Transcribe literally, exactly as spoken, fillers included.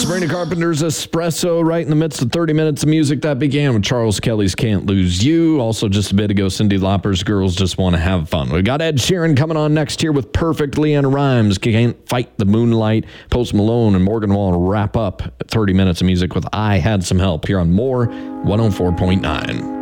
Sabrina Carpenter's Espresso right in the midst of thirty minutes of music that began with Charles Kelly's Can't Lose You. Also, just a bit ago, Cyndi Lauper's Girls Just Want to Have Fun. We got Ed Sheeran coming on next here with Perfect Leanne Rhymes. Can't Fight the Moonlight. Post Malone and Morgan Wallen wrap up thirty minutes of music with I Had Some Help here on More one oh four point nine.